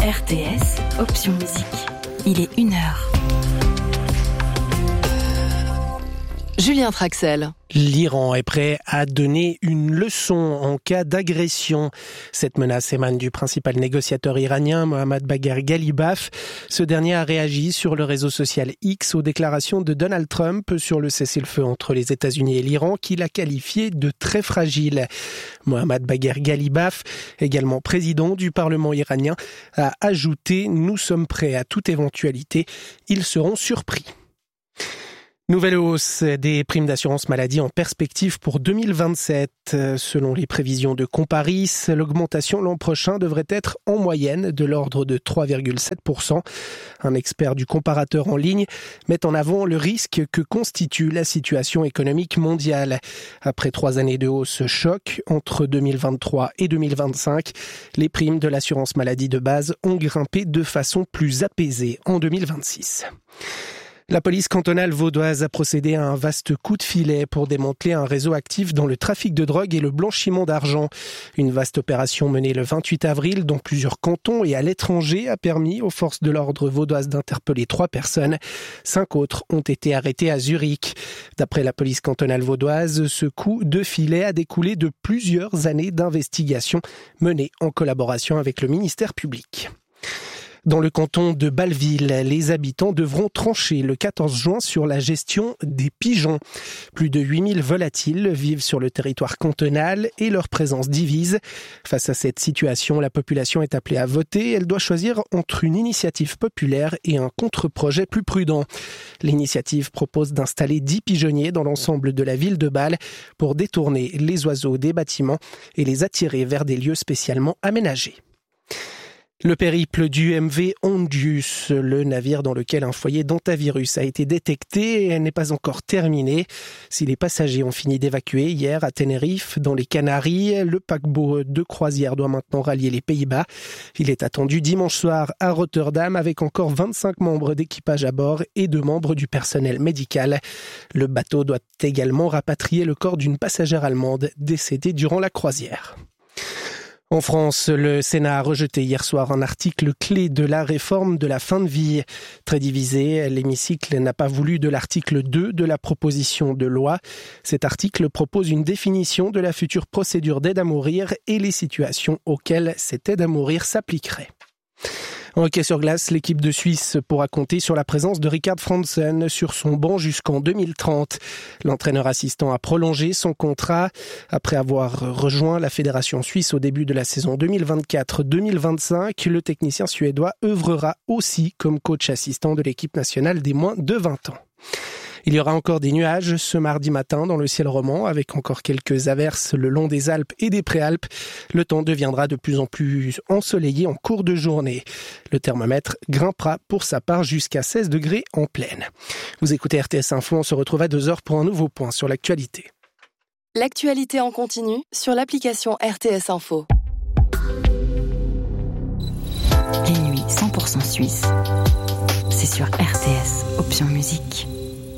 RTS, option musique. Il est 1h. Julien Traxel. L'Iran est prêt à donner une leçon en cas d'agression. Cette menace émane du principal négociateur iranien Mohammad Bagher Ghalibaf. Ce dernier a réagi sur le réseau social X aux déclarations de Donald Trump sur le cessez-le-feu entre les États-Unis et l'Iran qu'il a qualifié de très fragile. Mohammad Bagher Ghalibaf, également président du Parlement iranien, a ajouté « Nous sommes prêts à toute éventualité, ils seront surpris ». Nouvelle hausse des primes d'assurance maladie en perspective pour 2027. Selon les prévisions de Comparis, l'augmentation l'an prochain devrait être en moyenne de l'ordre de 3,7%. Un expert du comparateur en ligne met en avant le risque que constitue la situation économique mondiale. Après 3 années de hausse choc, entre 2023 et 2025, les primes de l'assurance maladie de base ont grimpé de façon plus apaisée en 2026. La police cantonale vaudoise a procédé à un vaste coup de filet pour démanteler un réseau actif dans le trafic de drogue et le blanchiment d'argent. Une vaste opération menée le 28 avril dans plusieurs cantons et à l'étranger a permis aux forces de l'ordre vaudoises d'interpeller 3 personnes. 5 autres ont été arrêtés à Zurich. D'après la police cantonale vaudoise, ce coup de filet a découlé de plusieurs années d'investigation menées en collaboration avec le ministère public. Dans le canton de Bâle-Ville, les habitants devront trancher le 14 juin sur la gestion des pigeons. Plus de 8000 volatiles vivent sur le territoire cantonal et leur présence divise. Face à cette situation, la population est appelée à voter. Elle doit choisir entre une initiative populaire et un contre-projet plus prudent. L'initiative propose d'installer 10 pigeonniers dans l'ensemble de la ville de Bâle pour détourner les oiseaux des bâtiments et les attirer vers des lieux spécialement aménagés. Le périple du MV Ondius, le navire dans lequel un foyer d'hantavirus a été détecté, n'est pas encore terminé. Si les passagers ont fini d'évacuer hier à Tenerife, dans les Canaries, le paquebot de croisière doit maintenant rallier les Pays-Bas. Il est attendu dimanche soir à Rotterdam avec encore 25 membres d'équipage à bord et 2 membres du personnel médical. Le bateau doit également rapatrier le corps d'une passagère allemande décédée durant la croisière. En France, le Sénat a rejeté hier soir un article clé de la réforme de la fin de vie. Très divisé, l'hémicycle n'a pas voulu de l'article 2 de la proposition de loi. Cet article propose une définition de la future procédure d'aide à mourir et les situations auxquelles cette aide à mourir s'appliquerait. En hockey sur glace, l'équipe de Suisse pourra compter sur la présence de Richard Franzen sur son banc jusqu'en 2030. L'entraîneur assistant a prolongé son contrat. Après avoir rejoint la fédération suisse au début de la saison 2024-2025, le technicien suédois œuvrera aussi comme coach assistant de l'équipe nationale des moins de 20 ans. Il y aura encore des nuages ce mardi matin dans le ciel roman, avec encore quelques averses le long des Alpes et des Préalpes. Le temps deviendra de plus en plus ensoleillé en cours de journée. Le thermomètre grimpera pour sa part jusqu'à 16 degrés en plaine. Vous écoutez RTS Info, on se retrouve à 2h pour un nouveau point sur l'actualité. L'actualité en continu sur l'application RTS Info. Les nuits 100% suisses, c'est sur RTS, option musique.